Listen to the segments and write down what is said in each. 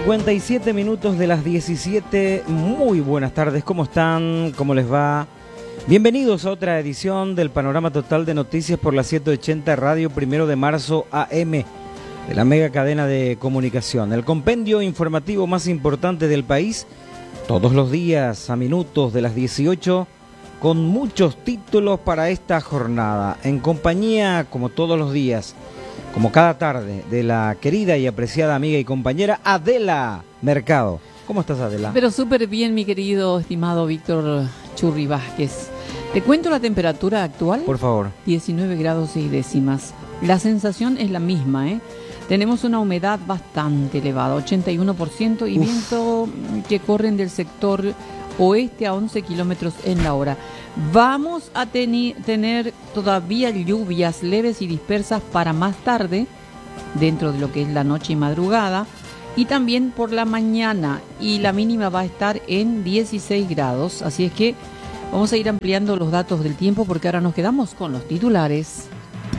57 minutos de las 17. Muy buenas tardes, ¿cómo están? ¿Cómo les va? Bienvenidos a otra edición del Panorama Total de Noticias por la 780 Radio 1 de marzo AM de la mega cadena de comunicación. El compendio informativo más importante del país, todos los días a minutos de las 18, con muchos títulos para esta jornada. En compañía, como todos los días, como cada tarde, de la querida y apreciada amiga y compañera Adela Mercado. ¿Cómo estás, Adela? Pero súper bien, mi querido, estimado Víctor Churri Vázquez. Te cuento la temperatura actual. Por favor. 19 grados 6 décimas. La sensación es la misma, ¿eh? Tenemos una humedad bastante elevada, 81%, y viento que corren del sector oeste a 11 kilómetros en la hora. Vamos a tener todavía lluvias leves y dispersas para más tarde, dentro de lo que es la noche y madrugada, y también por la mañana, y la mínima va a estar en 16 grados, así es que vamos a ir ampliando los datos del tiempo porque ahora nos quedamos con los titulares.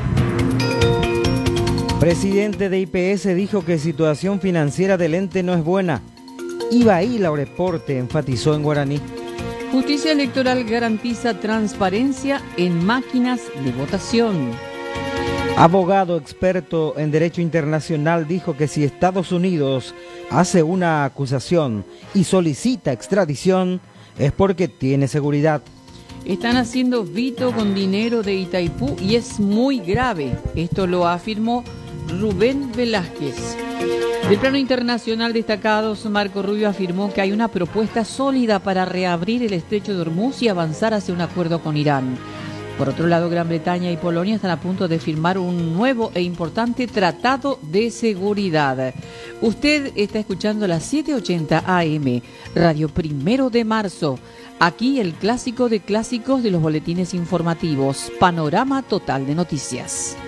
Presidente de IPS dijo que situación financiera del ente no es buena. Ibaí Laureporte enfatizó en guaraní. Justicia Electoral garantiza transparencia en máquinas de votación. Abogado experto en derecho internacional dijo que si Estados Unidos hace una acusación y solicita extradición es porque tiene seguridad. Están haciendo vito con dinero de Itaipú y es muy grave. Esto lo afirmó Rubén Velázquez. Del plano internacional destacados, Marco Rubio afirmó que hay una propuesta sólida para reabrir el estrecho de Hormuz y avanzar hacia un acuerdo con Irán. Por otro lado, Gran Bretaña y Polonia están a punto de firmar un nuevo e importante tratado de seguridad. Usted está escuchando la 780 AM, Radio 1 de marzo. Aquí el clásico de clásicos de los boletines informativos, Panorama Total de Noticias.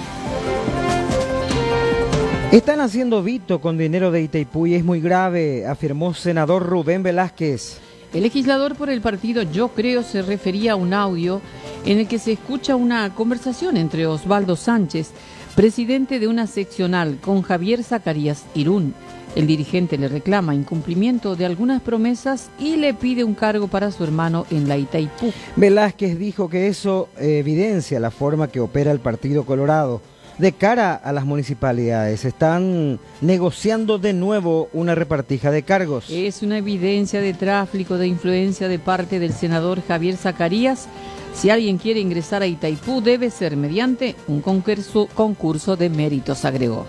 Están haciendo vito con dinero de Itaipú y es muy grave, afirmó senador Rubén Velázquez. El legislador por el partido Yo Creo se refería a un audio en el que se escucha una conversación entre Osvaldo Sánchez, presidente de una seccional, con Javier Zacarías Irún. El dirigente le reclama incumplimiento de algunas promesas y le pide un cargo para su hermano en la Itaipú. Velázquez dijo que eso evidencia la forma que opera el Partido Colorado. De cara a las municipalidades, están negociando de nuevo una repartija de cargos. Es una evidencia de tráfico de influencia de parte del senador Javier Zacarías. Si alguien quiere ingresar a Itaipú, debe ser mediante un concurso de méritos, agregó.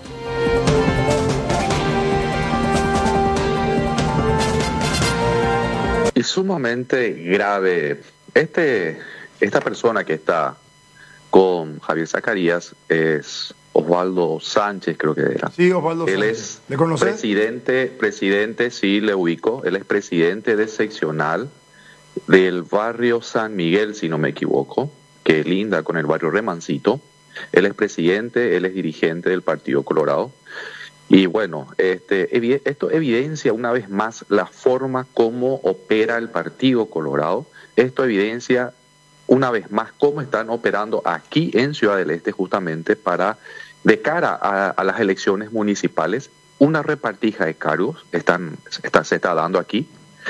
Es sumamente grave. Esta persona que está con Javier Zacarías es Osvaldo Sánchez, creo que era. Sí, Osvaldo Él Sánchez. es ¿Le conoces? presidente, sí, le ubico. Él es presidente de seccional del barrio San Miguel, si no me equivoco, que linda con el barrio Remancito. Él es presidente, él es dirigente del Partido Colorado. Y bueno, esto evidencia una vez más la forma como opera el Partido Colorado. Esto evidencia una vez más cómo están operando aquí en Ciudad del Este justamente para, de cara a las elecciones municipales, una repartija de cargos se está dando aquí.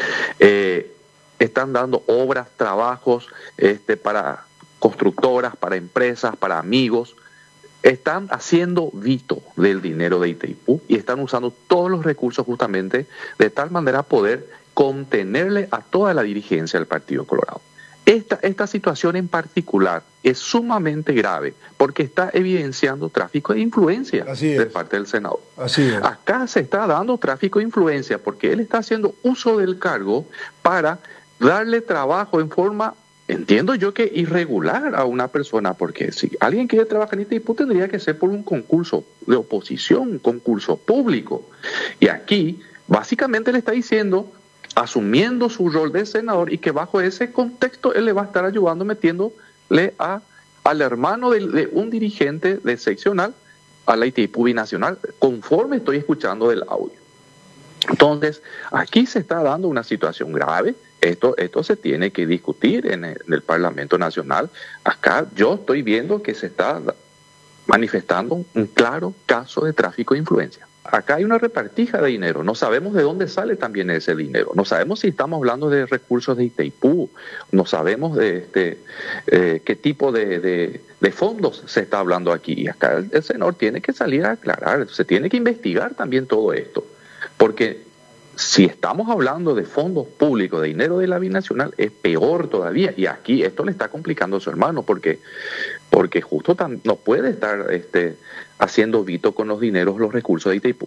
Están dando obras, trabajos para constructoras, para empresas, para amigos. Están haciendo vito del dinero de Itaipú y están usando todos los recursos justamente de tal manera a poder contenerle a toda la dirigencia del Partido Colorado. Esta situación en particular es sumamente grave porque está evidenciando tráfico de influencia de parte del senador. Así es. Acá se está dando tráfico de influencia porque él está haciendo uso del cargo para darle trabajo en forma, entiendo yo que irregular a una persona, porque si alguien quiere trabajar en Itaipú tendría que ser por un concurso de oposición, un concurso público. Y aquí básicamente le está diciendo, asumiendo su rol de senador y que bajo ese contexto él le va a estar ayudando metiéndole al hermano de un dirigente de seccional a la Itaipú Binacional, conforme estoy escuchando del audio. Entonces, aquí se está dando una situación grave. Esto se tiene que discutir en el Parlamento Nacional. Acá yo estoy viendo que se está manifestando un claro caso de tráfico de influencia. acá hay una repartija de dinero, no sabemos de dónde sale también ese dinero, no sabemos si estamos hablando de recursos de Itaipú, no sabemos de qué tipo de fondos se está hablando aquí. Y acá el senador tiene que salir a aclarar, se tiene que investigar también todo esto, porque si estamos hablando de fondos públicos, de dinero de la binacional, es peor todavía. Y aquí esto le está complicando a su hermano, porque justo no puede estar haciendo vito con los dineros, los recursos de Itaipú.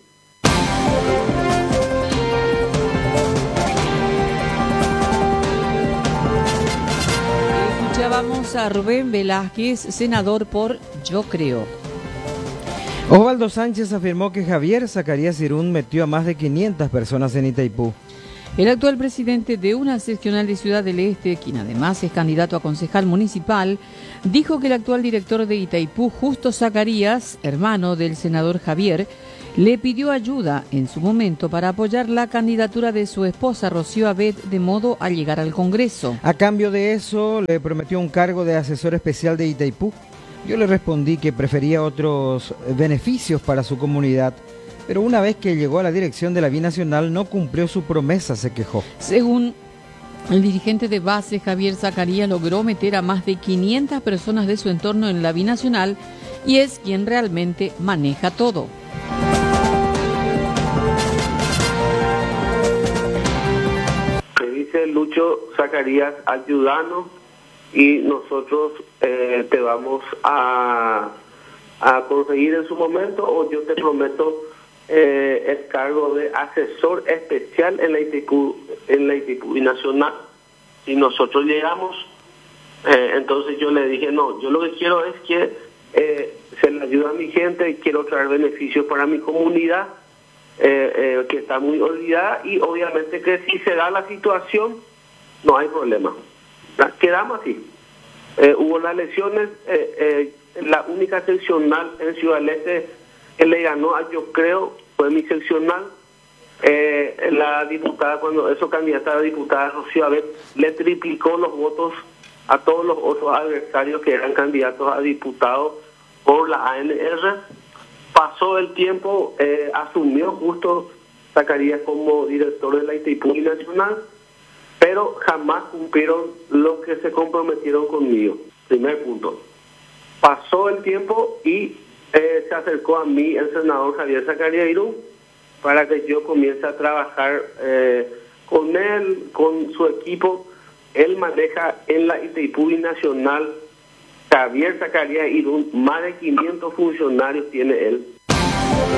Escuchábamos a Rubén Velázquez, senador por Yo Creo. Osvaldo Sánchez afirmó que Javier Zacarías Irún metió a más de 500 personas en Itaipú. El actual presidente de una seccional de Ciudad del Este, quien además es candidato a concejal municipal, dijo que el actual director de Itaipú, Justo Zacarías, hermano del senador Javier, le pidió ayuda en su momento para apoyar la candidatura de su esposa Rocío Abed de modo a llegar al Congreso. A cambio de eso, le prometió un cargo de asesor especial de Itaipú. Yo le respondí que prefería otros beneficios para su comunidad, pero una vez que llegó a la dirección de la binacional no cumplió su promesa, se quejó. Según el dirigente de base, Javier Zacarías logró meter a más de 500 personas de su entorno en la binacional y es quien realmente maneja todo. Me dice Lucho Zacarías, ayúdanos y nosotros te vamos a conseguir en su momento, o yo te prometo el cargo de asesor especial en la Itaipú Nacional. Si nosotros llegamos, entonces yo le dije, no, yo lo que quiero es que se le ayude a mi gente y quiero traer beneficios para mi comunidad, que está muy olvidada, y obviamente que si se da la situación, no hay problema. Quedamos así. Hubo las elecciones, la única seccional en Ciudad del Este que le ganó a Yo Creo fue mi seccional. La diputada, cuando eso candidata a diputada Rocío Abed, le triplicó los votos a todos los otros adversarios que eran candidatos a diputados por la ANR. Pasó el tiempo, asumió Justo Zacarías como director de la Itaipú Nacional, pero jamás cumplieron lo que se comprometieron conmigo. Primer punto. Pasó el tiempo y se acercó a mí el senador Javier Zacarías Irún para que yo comience a trabajar con él, con su equipo. Él maneja en la Itaipú Nacional, Javier Zacarías Irún, más de 500 funcionarios tiene él.